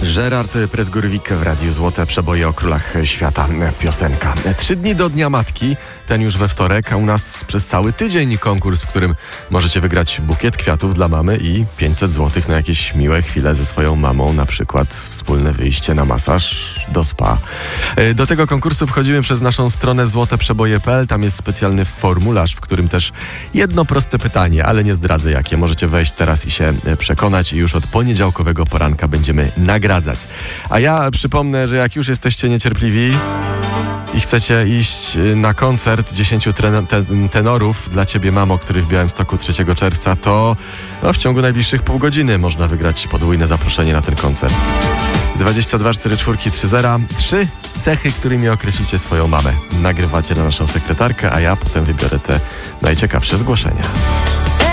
Gerard Presgurwik w Radiu Złote Przeboje o królach świata. Piosenka. 3 dni do Dnia Matki, ten już we wtorek, a u nas przez cały tydzień konkurs, w którym możecie wygrać bukiet kwiatów dla mamy i 500 zł na jakieś miłe chwile ze swoją mamą, na przykład wspólne wyjście na masaż do spa. Do tego konkursu wchodzimy przez naszą stronę złoteprzeboje.pl. Tam jest specjalny formularz, w którym też jedno proste pytanie, ale nie zdradzę jakie. Możecie wejść teraz i się przekonać i już od poniedziałkowego poranka będziemy nagradzać. A ja przypomnę, że jak już jesteście niecierpliwi i chcecie iść na koncert 10 tenorów dla Ciebie, mamo, który w Białymstoku 3 czerwca, to w ciągu najbliższych pół godziny można wygrać podwójne zaproszenie na ten koncert. 22 44 30. 3 cechy, którymi określicie swoją mamę. Nagrywacie na naszą sekretarkę, a ja potem wybiorę te najciekawsze zgłoszenia.